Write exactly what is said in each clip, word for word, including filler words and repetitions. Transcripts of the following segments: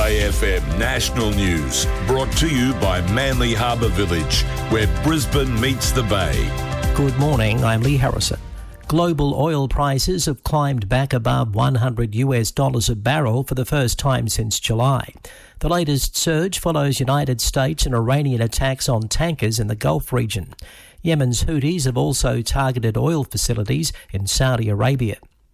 Bay F M National News, brought to you by Manly Harbour Village, where Brisbane meets the Bay. Good morning, I'm Lee Harrison. Global oil prices have climbed back above one hundred US dollars a barrel for the first time since July. The latest surge follows United States and Iranian attacks on tankers in the Gulf region. Yemen's Houthis have also targeted oil facilities in Saudi Arabia.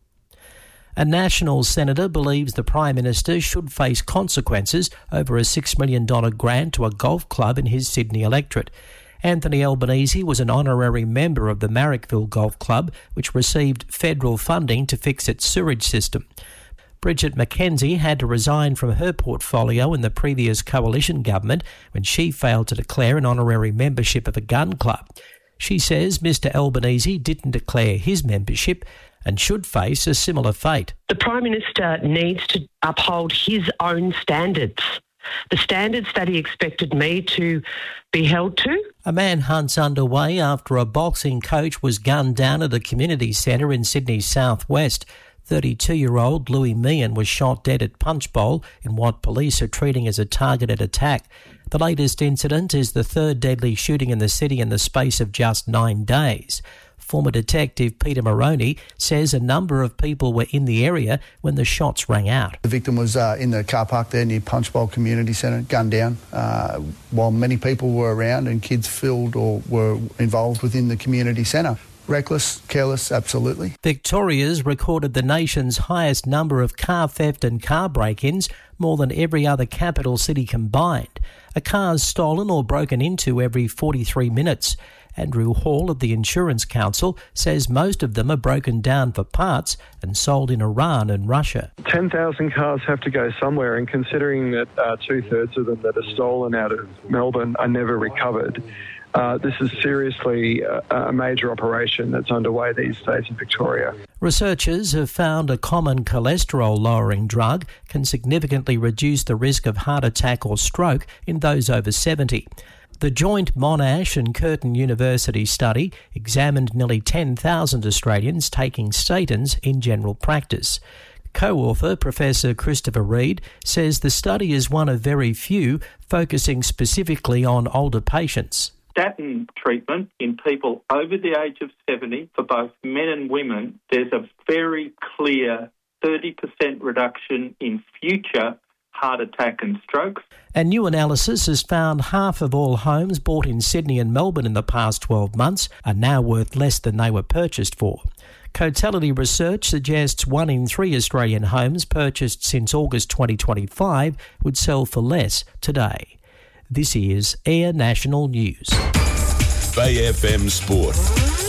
A National senator believes the Prime Minister should face consequences over a six million dollars grant to a golf club in his Sydney electorate. Anthony Albanese was an honorary member of the Marrickville Golf Club, which received federal funding to fix its sewage system. Bridget McKenzie had to resign from her portfolio in the previous coalition government when she failed to declare an honorary membership of a gun club. She says Mr Albanese didn't declare his membership and should face a similar fate. The Prime Minister needs to uphold his own standards, the standards that he expected me to be held to. A manhunt's underway after a boxing coach was gunned down at a community centre in Sydney's southwest. thirty-two-year-old Louis Meehan was shot dead at Punch Bowl in what police are treating as a targeted attack. The latest incident is the third deadly shooting in the city in the space of just nine days. Former Detective Peter Moroney says a number of people were in the area when the shots rang out. The victim was uh, in the car park there near Punch Bowl Community Centre, gunned down, uh, while many people were around and kids filled or were involved within the community centre. Reckless, careless, absolutely. Victoria's recorded the nation's highest number of car theft and car break-ins, more than every other capital city combined. A car's stolen or broken into every forty-three minutes. Andrew Hall of the Insurance Council says most of them are broken down for parts and sold in Iran and Russia. ten thousand cars have to go somewhere, and considering that uh, two-thirds of them that are stolen out of Melbourne are never recovered, uh, this is seriously a, a major operation that's underway these days in Victoria. Researchers have found a common cholesterol-lowering drug can significantly reduce the risk of heart attack or stroke in those over seventy. The joint Monash and Curtin University study examined nearly ten thousand Australians taking statins in general practice. Co-author Professor Christopher Reid says the study is one of very few focusing specifically on older patients. Statin treatment in people over the age of seventy, for both men and women, there's a very clear thirty percent reduction in future heart attack and strokes. A new analysis has found half of all homes bought in Sydney and Melbourne in the past twelve months are now worth less than they were purchased for. Cotality research suggests one in three Australian homes purchased since August twenty twenty-five would sell for less today. This is Air National News. Bay F M Sport.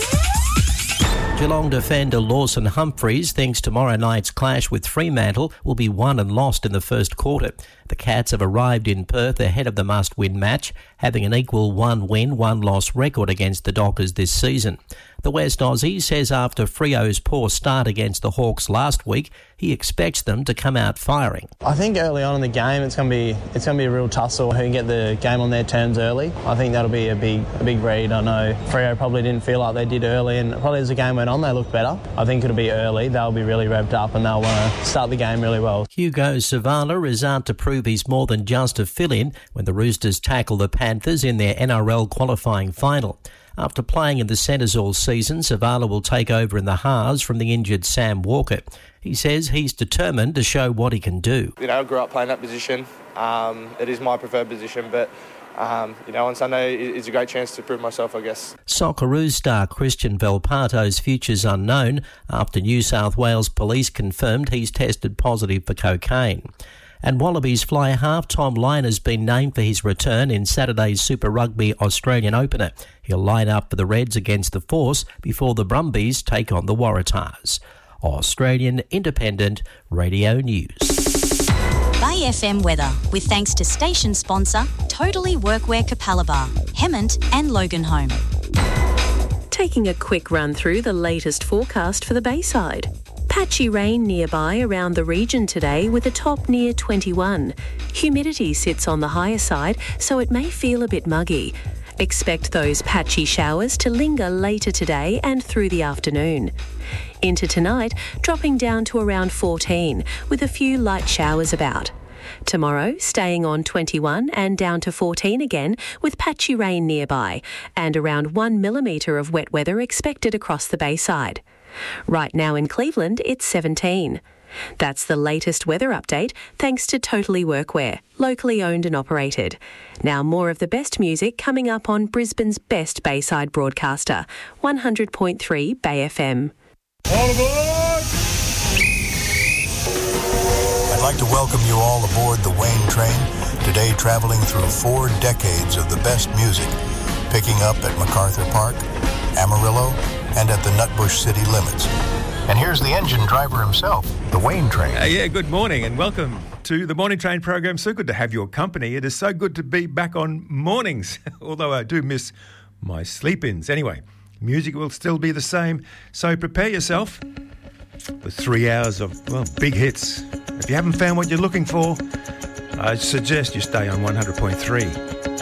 Geelong defender Lawson Humphries thinks tomorrow night's clash with Fremantle will be won and lost in the first quarter. The Cats have arrived in Perth ahead of the must-win match, having an equal one-win, one-loss record against the Dockers this season. The West Aussie says after Freo's poor start against the Hawks last week, he expects them to come out firing. I think early on in the game it's going to be it's going to be a real tussle who can get the game on their terms early. I think that'll be a big a big read. I know Freo probably didn't feel like they did early, and probably as the game went on they looked better. I think it'll be early. They'll be really revved up and they'll want to start the game really well. Hugo Savala is out to prove he's more than just a fill-in when the Roosters tackle the Panthers in their N R L qualifying final. After playing in the centres all season, Savala will take over in the halves from the injured Sam Walker. He says he's determined to show what he can do. You know, I grew up playing that position. Um, it is my preferred position, but, um, you know, on Sunday it's a great chance to prove myself, I guess. Socceroos star Christian Velpato's future's unknown after New South Wales police confirmed he's tested positive for cocaine. And Wallabies fly half Tom Lyon has been named for his return in Saturday's Super Rugby Australian opener. He'll line up for the Reds against the Force before the Brumbies take on the Waratahs. Australian Independent Radio News. Bay F M weather, with thanks to station sponsor Totally Workwear Capalaba, Hemmant and Loganholme. Taking a quick run through the latest forecast for the Bayside. Patchy rain nearby around the region today with a top near twenty-one. Humidity sits on the higher side, so it may feel a bit muggy. Expect those patchy showers to linger later today and through the afternoon. Into tonight, dropping down to around fourteen, with a few light showers about. Tomorrow, staying on twenty-one and down to fourteen again, with patchy rain nearby, and around one millimetre of wet weather expected across the Bayside. Right now in Cleveland, it's seventeen. That's the latest weather update, thanks to Totally Workwear, locally owned and operated. Now more of the best music coming up on Brisbane's best Bayside broadcaster, one hundred point three Bay F M. All aboard! I'd like to welcome you all aboard the Wayne train, today travelling through four decades of the best music, picking up at MacArthur Park, Amarillo, and at the Nutbush city limits. And here's the engine driver himself, the Wayne train. Uh, yeah, good morning and welcome to the Morning Train program. So good to have your company. It is so good to be back on mornings, although I do miss my sleep-ins. Anyway, music will still be the same, so prepare yourself for three hours of, well, big hits. If you haven't found what you're looking for, I suggest you stay on one hundred point three.